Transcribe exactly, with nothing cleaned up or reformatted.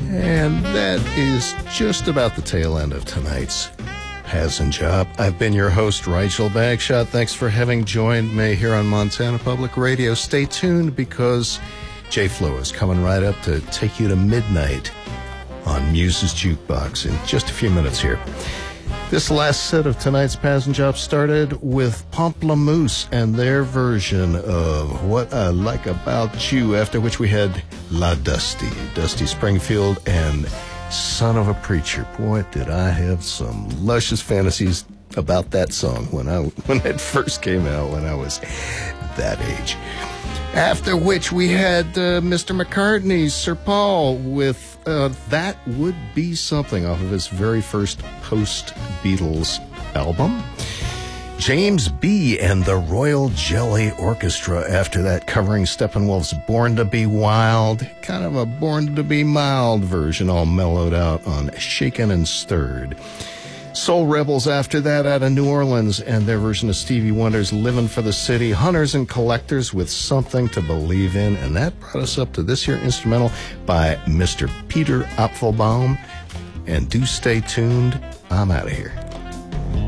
And that is just about the tail end of tonight's Paz and Job. I've been your host, Rigel Bagshot. Thanks for having joined me here on Montana Public Radio. Stay tuned because Jay Flo is coming right up to take you to midnight on Muse's Jukebox in just a few minutes here. This last set of tonight's Paz and Job started with Pamplemousse and their version of What I Like About You, after which we had La Dusty, Dusty Springfield, and Son of a Preacher. Boy, did I have some luscious fantasies about that song when I when it first came out when I was that age. After which we had uh, Mister McCartney's Sir Paul with uh, That Would Be Something off of his very first post-Beatles album. James B. and the Royal Jelly Orchestra after that, covering Steppenwolf's Born to Be Wild, kind of a Born to Be Mild version, all mellowed out on Shaken and Stirred. Soul Rebels after that out of New Orleans and their version of Stevie Wonder's Livin' for the City. Hunters and Collectors with Something to Believe In. And that brought us up to this here instrumental by Mister Peter Apfelbaum. And do stay tuned. I'm out of here.